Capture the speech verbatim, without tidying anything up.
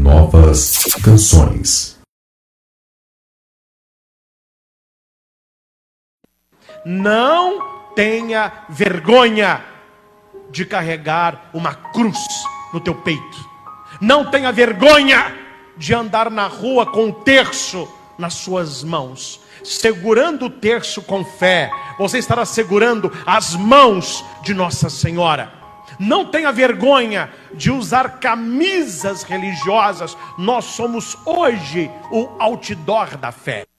novas canções. Não tenha vergonha de carregar uma cruz no teu peito. Não tenha vergonha de andar na rua com um terço nas suas mãos. Segurando o terço com fé, você estará segurando as mãos de Nossa Senhora. Não tenha vergonha de usar camisas religiosas. Nós somos hoje o outdoor da fé.